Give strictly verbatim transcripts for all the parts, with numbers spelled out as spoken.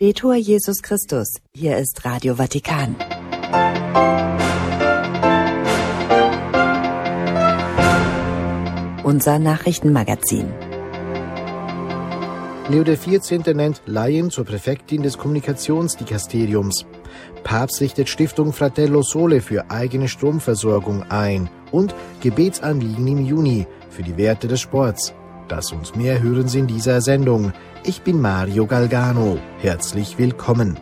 Laudetur Jesus Christus. Hier ist Radio Vatikan. Unser Nachrichtenmagazin. Leo der vierzehnte nennt Laien zur Präfektin des Kommunikationsdikasteriums. Papst richtet Stiftung Fratello Sole für eigene Stromversorgung ein. Und Gebetsanliegen im Juni für die Werte des Sports. Das und mehr hören Sie in dieser Sendung. Ich bin Mario Galgano. Herzlich willkommen.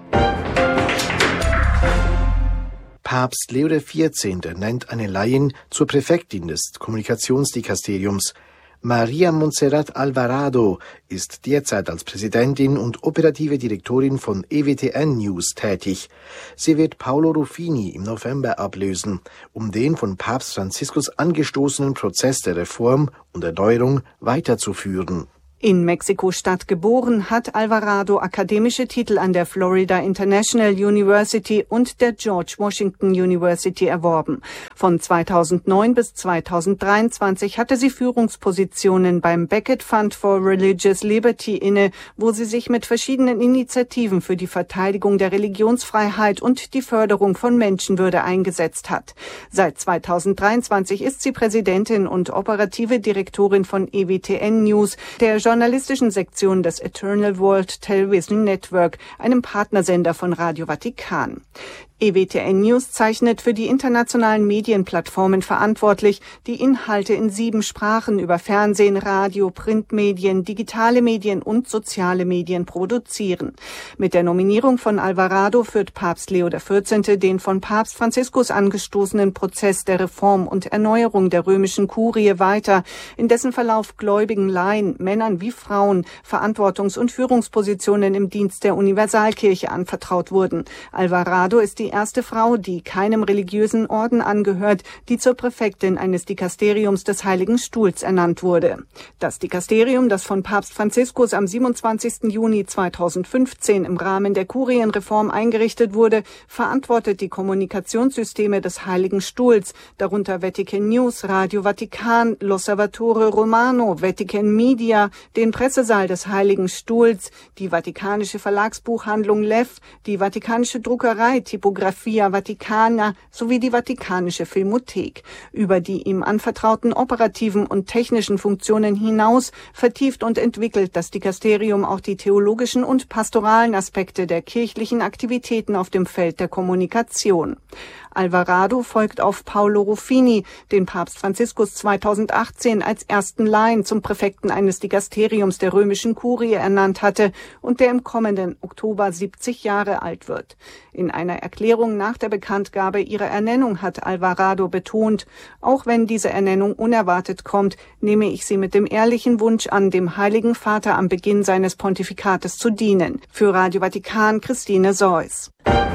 Papst Leo der vierzehnte nennt eine Laien zur Präfektin des Kommunikationsdikasteriums. Maria Montserrat Alvarado ist derzeit als Präsidentin und operative Direktorin von E W T N News tätig. Sie wird Paolo Ruffini im November ablösen, um den von Papst Franziskus angestoßenen Prozess der Reform und Erneuerung weiterzuführen. In Mexiko-Stadt geboren, hat Alvarado akademische Titel an der Florida International University und der George Washington University erworben. Von zweitausendneun bis zweitausenddreiundzwanzig hatte sie Führungspositionen beim Becket Fund for Religious Liberty inne, wo sie sich mit verschiedenen Initiativen für die Verteidigung der Religionsfreiheit und die Förderung von Menschenwürde eingesetzt hat. Seit zweitausenddreiundzwanzig ist sie Präsidentin und operative Direktorin von E W T N News, der journalistischen Sektion des Eternal World Television Network, einem Partnersender von Radio Vatikan. E W T N News zeichnet für die internationalen Medienplattformen verantwortlich, die Inhalte in sieben Sprachen über Fernsehen, Radio, Printmedien, digitale Medien und soziale Medien produzieren. Mit der Nominierung von Alvarado führt Papst Leo der vierzehnte den von Papst Franziskus angestoßenen Prozess der Reform und Erneuerung der römischen Kurie weiter, in dessen Verlauf gläubigen Laien, Männern wie Frauen, Verantwortungs- und Führungspositionen im Dienst der Universalkirche anvertraut wurden. Alvarado ist die die erste Frau, die keinem religiösen Orden angehört, die zur Präfektin eines Dikasteriums des Heiligen Stuhls ernannt wurde. Das Dikasterium, das von Papst Franziskus am siebenundzwanzigsten Juni zweitausendfünfzehn im Rahmen der Kurienreform eingerichtet wurde, verantwortet die Kommunikationssysteme des Heiligen Stuhls, darunter Vatican News, Radio Vatikan, L'Osservatore Romano, Vatican Media, den Pressesaal des Heiligen Stuhls, die Vatikanische Verlagsbuchhandlung Lev, die Vatikanische Druckerei Typografia Vaticana sowie die Vatikanische Filmothek. Über die ihm anvertrauten operativen und technischen Funktionen hinaus vertieft und entwickelt das Dikasterium auch die theologischen und pastoralen Aspekte der kirchlichen Aktivitäten auf dem Feld der Kommunikation. Alvarado folgt auf Paolo Ruffini, den Papst Franziskus zweitausendachtzehn als ersten Laien zum Präfekten eines Dikasteriums der römischen Kurie ernannt hatte und der im kommenden Oktober siebzig Jahre alt wird. In einer Erklärung nach der Bekanntgabe ihrer Ernennung hat Alvarado betont, auch wenn diese Ernennung unerwartet kommt, nehme ich sie mit dem ehrlichen Wunsch an, dem Heiligen Vater am Beginn seines Pontifikates zu dienen. Für Radio Vatikan, Christine Seuss.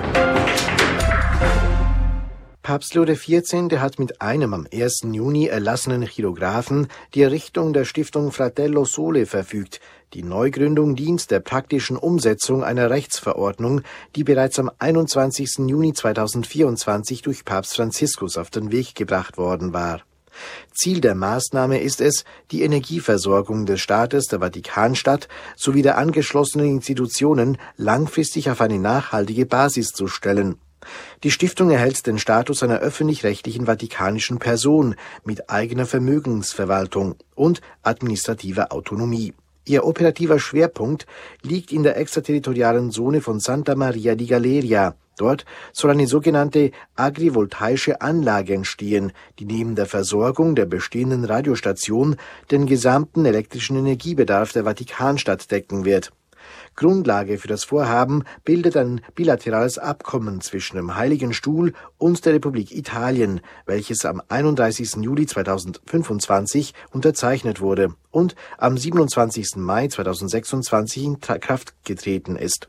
Papst Leo der vierzehnte hat mit einem am ersten Juni erlassenen Chirographen die Errichtung der Stiftung Fratello Sole verfügt. Die Neugründung dient der praktischen Umsetzung einer Rechtsverordnung, die bereits am einundzwanzigsten Juni zweitausendvierundzwanzig durch Papst Franziskus auf den Weg gebracht worden war. Ziel der Maßnahme ist es, die Energieversorgung des Staates, der Vatikanstadt sowie der angeschlossenen Institutionen langfristig auf eine nachhaltige Basis zu stellen. Die Stiftung erhält den Status einer öffentlich-rechtlichen vatikanischen Person mit eigener Vermögensverwaltung und administrativer Autonomie. Ihr operativer Schwerpunkt liegt in der extraterritorialen Zone von Santa Maria di Galeria. Dort soll eine sogenannte agrivoltaische Anlage entstehen, die neben der Versorgung der bestehenden Radiostation den gesamten elektrischen Energiebedarf der Vatikanstadt decken wird. Grundlage für das Vorhaben bildet ein bilaterales Abkommen zwischen dem Heiligen Stuhl und der Republik Italien, welches am einunddreißigsten Juli zweitausendfünfundzwanzig unterzeichnet wurde und am siebenundzwanzigsten Mai zweitausendsechsundzwanzig in Kraft getreten ist.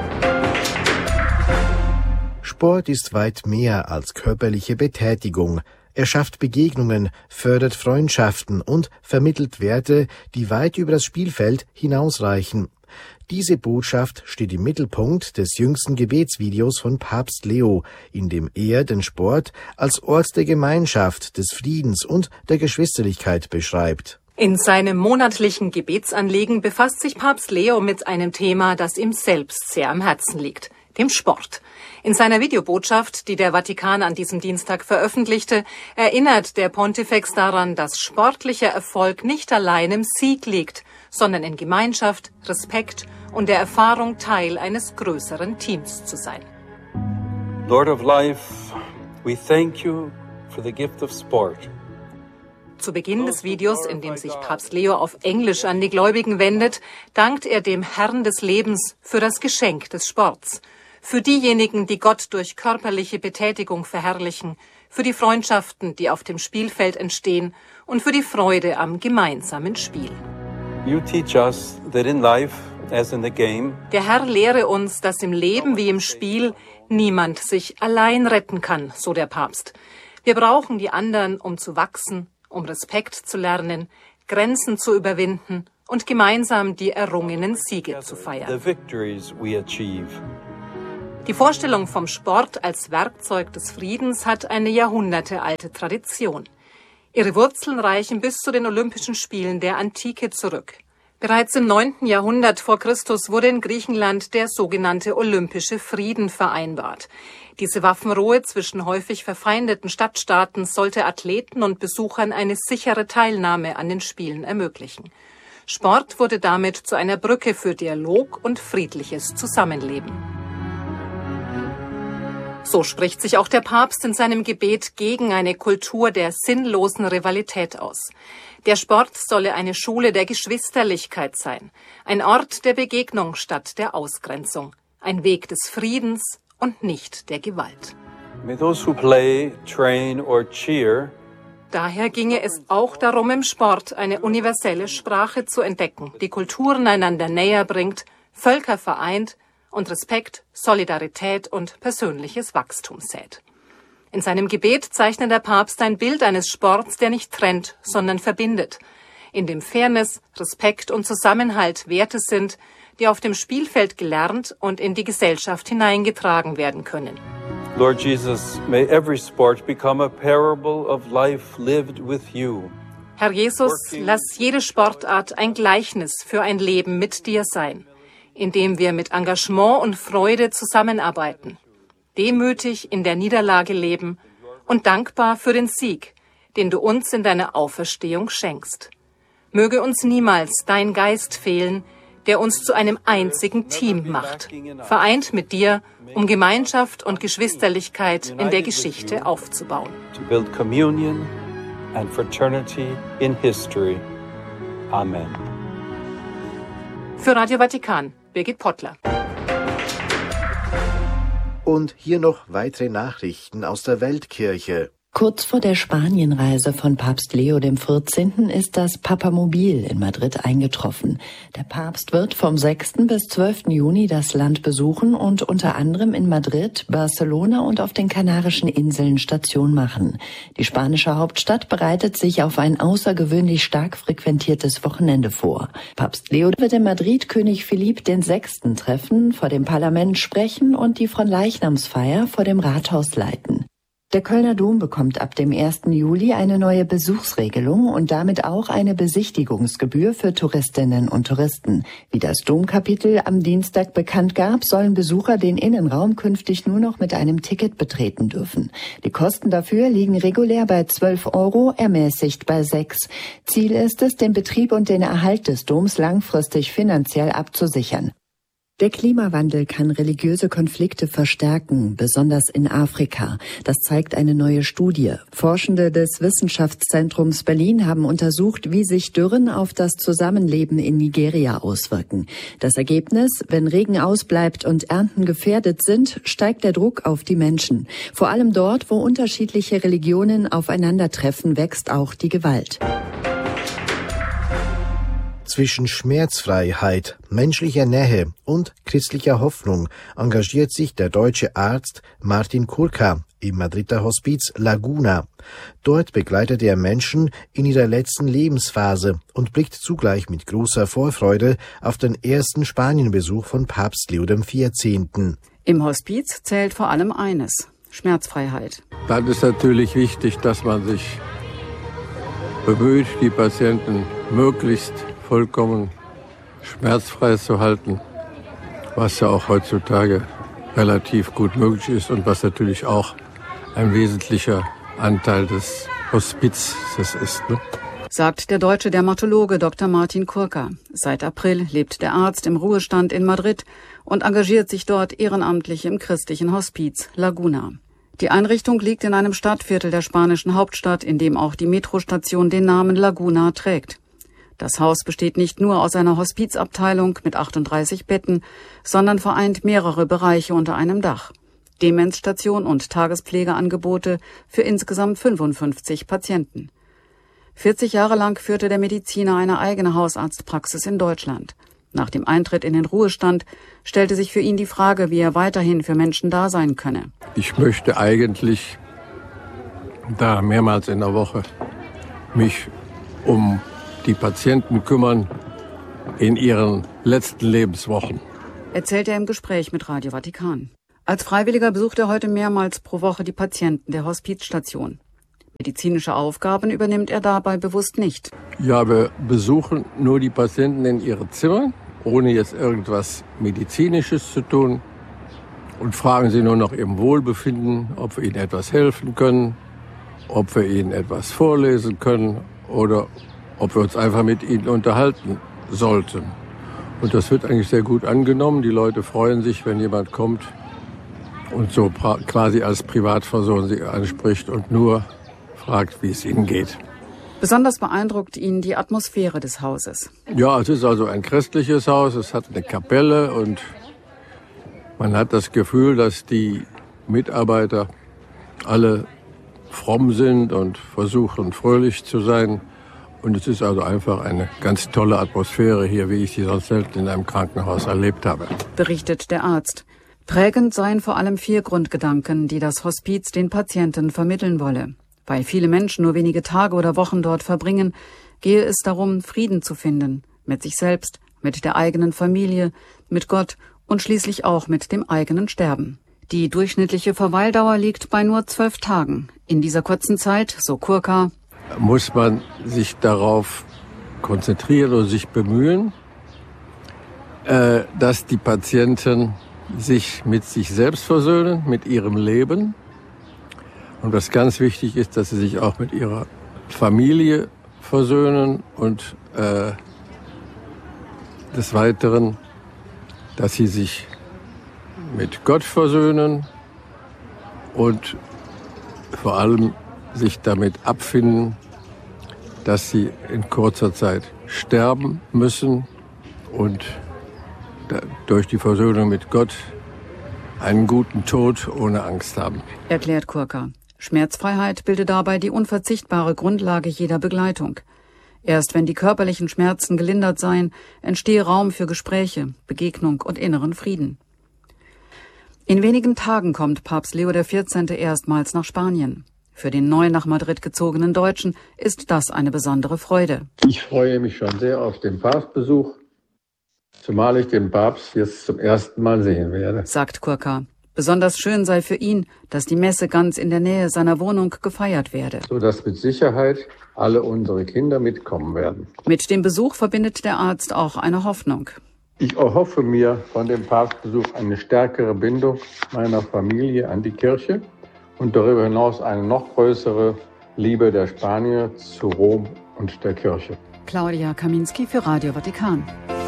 Sport ist weit mehr als körperliche Betätigung. Er schafft Begegnungen, fördert Freundschaften und vermittelt Werte, die weit über das Spielfeld hinausreichen. Diese Botschaft steht im Mittelpunkt des jüngsten Gebetsvideos von Papst Leo, in dem er den Sport als Ort der Gemeinschaft, des Friedens und der Geschwisterlichkeit beschreibt. In seinem monatlichen Gebetsanliegen befasst sich Papst Leo mit einem Thema, das ihm selbst sehr am Herzen liegt, dem Sport. In seiner Videobotschaft, die der Vatikan an diesem Dienstag veröffentlichte, erinnert der Pontifex daran, dass sportlicher Erfolg nicht allein im Sieg liegt, sondern in Gemeinschaft, Respekt und der Erfahrung, Teil eines größeren Teams zu sein. Lord of Life, we thank you for the gift of sport. Zu Beginn des Videos, in dem sich Papst Leo auf Englisch an die Gläubigen wendet, dankt er dem Herrn des Lebens für das Geschenk des Sports. Für diejenigen, die Gott durch körperliche Betätigung verherrlichen, für die Freundschaften, die auf dem Spielfeld entstehen und für die Freude am gemeinsamen Spiel. You teach us that in life, as in the game, der Herr lehre uns, dass im Leben wie im Spiel niemand sich allein retten kann, so der Papst. Wir brauchen die anderen, um zu wachsen, um Respekt zu lernen, Grenzen zu überwinden und gemeinsam die errungenen Siege zu feiern. Die Vorstellung vom Sport als Werkzeug des Friedens hat eine jahrhundertealte Tradition. Ihre Wurzeln reichen bis zu den Olympischen Spielen der Antike zurück. Bereits im neunten Jahrhundert vor Christus wurde in Griechenland der sogenannte Olympische Frieden vereinbart. Diese Waffenruhe zwischen häufig verfeindeten Stadtstaaten sollte Athleten und Besuchern eine sichere Teilnahme an den Spielen ermöglichen. Sport wurde damit zu einer Brücke für Dialog und friedliches Zusammenleben. So spricht sich auch der Papst in seinem Gebet gegen eine Kultur der sinnlosen Rivalität aus. Der Sport solle eine Schule der Geschwisterlichkeit sein, ein Ort der Begegnung statt der Ausgrenzung, ein Weg des Friedens und nicht der Gewalt. May those who play, train or cheer. Daher ginge es auch darum, im Sport eine universelle Sprache zu entdecken, die Kulturen einander näher bringt, Völker vereint und Respekt, Solidarität und persönliches Wachstum sät. In seinem Gebet zeichnet der Papst ein Bild eines Sports, der nicht trennt, sondern verbindet, in dem Fairness, Respekt und Zusammenhalt Werte sind, die auf dem Spielfeld gelernt und in die Gesellschaft hineingetragen werden können. Lord Jesus, may every sport become a parable of life lived with you. Herr Jesus, lass jede Sportart ein Gleichnis für ein Leben mit dir sein, in dem wir mit Engagement und Freude zusammenarbeiten, demütig in der Niederlage leben und dankbar für den Sieg, den du uns in deiner Auferstehung schenkst. Möge uns niemals dein Geist fehlen, der uns zu einem einzigen Team macht, vereint mit dir, um Gemeinschaft und Geschwisterlichkeit in der Geschichte aufzubauen. To build communion and fraternity in history. Amen. Für Radio Vatikan, Birgit Pottler. Und hier noch weitere Nachrichten aus der Weltkirche. Kurz vor der Spanienreise von Papst Leo der vierzehnten. ist das Papamobil in Madrid eingetroffen. Der Papst wird vom sechsten bis zwölften Juni das Land besuchen und unter anderem in Madrid, Barcelona und auf den Kanarischen Inseln Station machen. Die spanische Hauptstadt bereitet sich auf ein außergewöhnlich stark frequentiertes Wochenende vor. Papst Leo wird in Madrid König Philipp der Sechste treffen, vor dem Parlament sprechen und die Fronleichnamsfeier vor dem Rathaus leiten. Der Kölner Dom bekommt ab dem ersten Juli eine neue Besuchsregelung und damit auch eine Besichtigungsgebühr für Touristinnen und Touristen. Wie das Domkapitel am Dienstag bekannt gab, sollen Besucher den Innenraum künftig nur noch mit einem Ticket betreten dürfen. Die Kosten dafür liegen regulär bei zwölf Euro, ermäßigt bei sechs. Ziel ist es, den Betrieb und den Erhalt des Doms langfristig finanziell abzusichern. Der Klimawandel kann religiöse Konflikte verstärken, besonders in Afrika. Das zeigt eine neue Studie. Forschende des Wissenschaftszentrums Berlin haben untersucht, wie sich Dürren auf das Zusammenleben in Nigeria auswirken. Das Ergebnis: Wenn Regen ausbleibt und Ernten gefährdet sind, steigt der Druck auf die Menschen. Vor allem dort, wo unterschiedliche Religionen aufeinandertreffen, wächst auch die Gewalt. Zwischen Schmerzfreiheit, menschlicher Nähe und christlicher Hoffnung engagiert sich der deutsche Arzt Martin Kurka im Madrider Hospiz Laguna. Dort begleitet er Menschen in ihrer letzten Lebensphase und blickt zugleich mit großer Vorfreude auf den ersten Spanienbesuch von Papst Leo der vierzehnten. Im Hospiz zählt vor allem eines: Schmerzfreiheit. Dann ist natürlich wichtig, dass man sich bemüht, die Patienten möglichst vollkommen schmerzfrei zu halten, was ja auch heutzutage relativ gut möglich ist und was natürlich auch ein wesentlicher Anteil des Hospizes ist. Ne? Sagt der deutsche Dermatologe Doktor Martin Kurka. Seit April lebt der Arzt im Ruhestand in Madrid und engagiert sich dort ehrenamtlich im christlichen Hospiz Laguna. Die Einrichtung liegt in einem Stadtviertel der spanischen Hauptstadt, in dem auch die Metrostation den Namen Laguna trägt. Das Haus besteht nicht nur aus einer Hospizabteilung mit achtunddreißig Betten, sondern vereint mehrere Bereiche unter einem Dach. Demenzstation und Tagespflegeangebote für insgesamt fünfundfünfzig Patienten. vierzig Jahre lang führte der Mediziner eine eigene Hausarztpraxis in Deutschland. Nach dem Eintritt in den Ruhestand stellte sich für ihn die Frage, wie er weiterhin für Menschen da sein könne. Ich möchte eigentlich da mehrmals in der Woche mich um die Patienten kümmern in ihren letzten Lebenswochen. Erzählt er im Gespräch mit Radio Vatikan. Als Freiwilliger besucht er heute mehrmals pro Woche die Patienten der Hospizstation. Medizinische Aufgaben übernimmt er dabei bewusst nicht. Ja, wir besuchen nur die Patienten in ihren Zimmern, ohne jetzt irgendwas Medizinisches zu tun und fragen sie nur nach ihrem Wohlbefinden, ob wir ihnen etwas helfen können, ob wir ihnen etwas vorlesen können oder ob wir uns einfach mit ihnen unterhalten sollten. Und das wird eigentlich sehr gut angenommen. Die Leute freuen sich, wenn jemand kommt und so quasi als Privatperson sie anspricht und nur fragt, wie es ihnen geht. Besonders beeindruckt ihn die Atmosphäre des Hauses. Ja, es ist also ein christliches Haus, es hat eine Kapelle und man hat das Gefühl, dass die Mitarbeiter alle fromm sind und versuchen, fröhlich zu sein. Und es ist also einfach eine ganz tolle Atmosphäre hier, wie ich sie sonst selten in einem Krankenhaus erlebt habe. Berichtet der Arzt. Prägend seien vor allem vier Grundgedanken, die das Hospiz den Patienten vermitteln wolle. Weil viele Menschen nur wenige Tage oder Wochen dort verbringen, gehe es darum, Frieden zu finden. Mit sich selbst, mit der eigenen Familie, mit Gott und schließlich auch mit dem eigenen Sterben. Die durchschnittliche Verweildauer liegt bei nur zwölf Tagen. In dieser kurzen Zeit, so Kurka, muss man sich darauf konzentrieren und sich bemühen, äh, dass die Patienten sich mit sich selbst versöhnen, mit ihrem Leben. Und was ganz wichtig ist, dass sie sich auch mit ihrer Familie versöhnen und äh, des Weiteren, dass sie sich mit Gott versöhnen und vor allem sich damit abfinden, dass sie in kurzer Zeit sterben müssen und durch die Versöhnung mit Gott einen guten Tod ohne Angst haben. Erklärt Kurka. Schmerzfreiheit bilde dabei die unverzichtbare Grundlage jeder Begleitung. Erst wenn die körperlichen Schmerzen gelindert seien, entstehe Raum für Gespräche, Begegnung und inneren Frieden. In wenigen Tagen kommt Papst Leo der vierzehnte erstmals nach Spanien. Für den neu nach Madrid gezogenen Deutschen ist das eine besondere Freude. Ich freue mich schon sehr auf den Papstbesuch, zumal ich den Papst jetzt zum ersten Mal sehen werde, sagt Kurka. Besonders schön sei für ihn, dass die Messe ganz in der Nähe seiner Wohnung gefeiert werde. So dass mit Sicherheit alle unsere Kinder mitkommen werden. Mit dem Besuch verbindet der Arzt auch eine Hoffnung. Ich erhoffe mir von dem Papstbesuch eine stärkere Bindung meiner Familie an die Kirche und darüber hinaus eine noch größere Liebe der Spanier zu Rom und der Kirche. Claudia Kaminski für Radio Vatikan.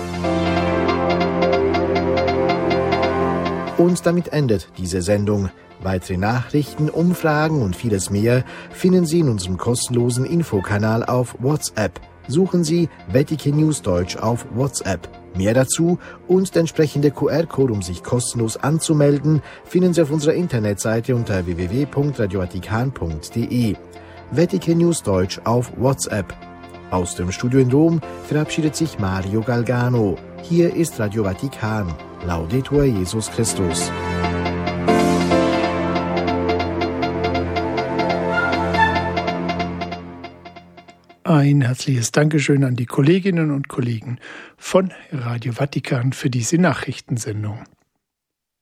Und damit endet diese Sendung. Weitere Nachrichten, Umfragen und vieles mehr finden Sie in unserem kostenlosen Infokanal auf WhatsApp. Suchen Sie Vatikan News Deutsch auf WhatsApp. Mehr dazu und der entsprechende Q R-Code, um sich kostenlos anzumelden, finden Sie auf unserer Internetseite unter w w w punkt radio vatikan punkt d e. Vatikan News Deutsch auf WhatsApp. Aus dem Studio in Rom verabschiedet sich Mario Galgano. Hier ist Radio Vatikan. Laudetur Jesus Christus. Ein herzliches Dankeschön an die Kolleginnen und Kollegen von Radio Vatikan für diese Nachrichtensendung.